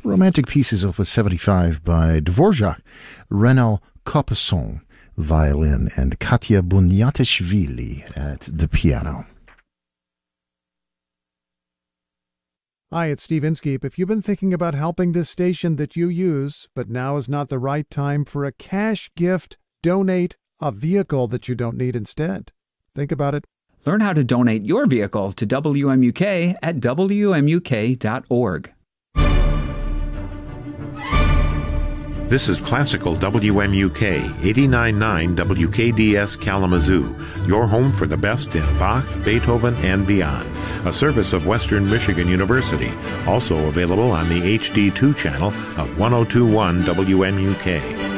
Romantic Pieces, Opus 75 by Dvorak, Renaud Capuçon, violin, and Katya Bunyatishvili at the piano. Hi, it's Steve Inskeep. If you've been thinking about helping this station that you use, but now is not the right time for a cash gift, donate a vehicle that you don't need instead. Think about it. Learn how to donate your vehicle to WMUK at WMUK.org. This is Classical WMUK 89.9 WKDS Kalamazoo, your home for the best in Bach, Beethoven, and beyond. A service of Western Michigan University, also available on the HD2 channel of 102.1 WMUK.